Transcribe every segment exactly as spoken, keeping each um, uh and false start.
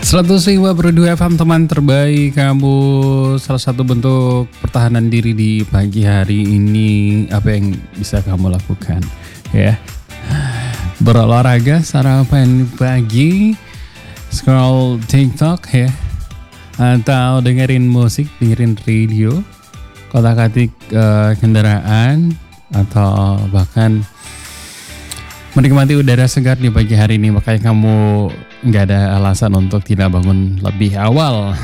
seratus lima koma dua F M teman terbaik kamu. Salah satu bentuk pertahanan diri di pagi hari ini, apa yang bisa kamu lakukan ya? Berolahraga, sarapan pagi, scroll TikTok ya, atau dengerin musik, dengerin radio, kotak-katik uh, kendaraan, atau bahkan menikmati udara segar di pagi hari ini. Makanya kamu nggak ada alasan untuk tidak bangun lebih awal.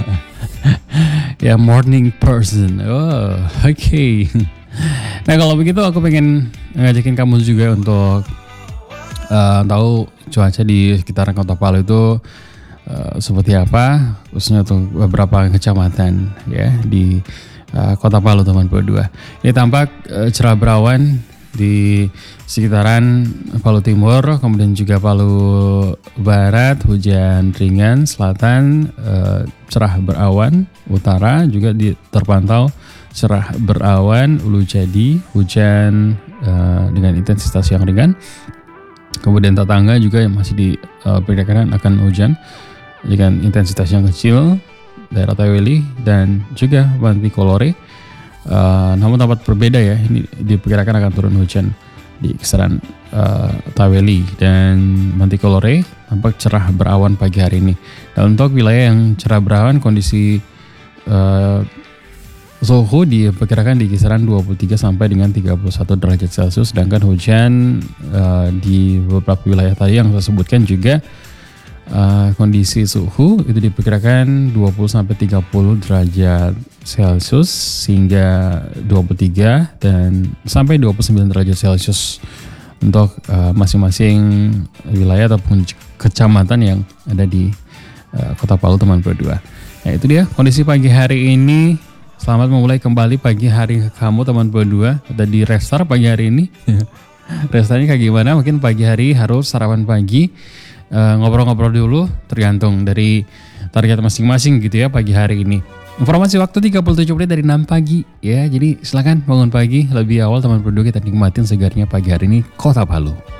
Ya, morning person. Oh, oke. Okay. Nah, kalau begitu aku pengen ngajakin kamu juga untuk uh, tahu cuaca di sekitaran Kota Palu itu uh, seperti apa, khususnya untuk beberapa kecamatan ya di uh, Kota Palu teman berdua. Ini tampak uh, cerah berawan di sekitaran Palu Timur, kemudian juga Palu Barat hujan ringan, selatan eh, cerah berawan, utara juga di, terpantau cerah berawan, Ulu Jadi hujan eh, dengan intensitas yang ringan, kemudian tetangga juga yang masih diperkirakan akan hujan dengan intensitas yang kecil, daerah Taweli dan juga Mantikolore. Uh, namun tempat berbeda ya, ini diperkirakan akan turun hujan di kisaran uh, Taweli dan Mantikolore, tampak cerah berawan pagi hari ini. Dan untuk wilayah yang cerah berawan, kondisi uh, suhu diperkirakan di kisaran dua puluh tiga sampai dengan tiga puluh satu derajat Celcius, sedangkan hujan uh, di beberapa wilayah tadi yang saya sebutkan juga Uh, kondisi suhu itu diperkirakan dua puluh sampai tiga puluh derajat Celcius hingga dua puluh tiga dan sampai dua puluh sembilan derajat Celcius untuk uh, masing-masing wilayah ataupun kecamatan yang ada di uh, Kota Palu teman berdua. Nah, itu dia kondisi pagi hari ini. Selamat memulai kembali pagi hari kamu teman berdua. Ada di restart pagi hari ini. Restartnya kayak gimana? Mungkin pagi hari harus sarapan pagi. Uh, ngobrol-ngobrol dulu, tergantung dari target masing-masing gitu ya pagi hari ini. Informasi waktu tiga puluh tujuh menit dari enam pagi ya. Jadi silakan bangun pagi lebih awal teman berdua, kita nikmatin segarnya pagi hari ini Kota Palu.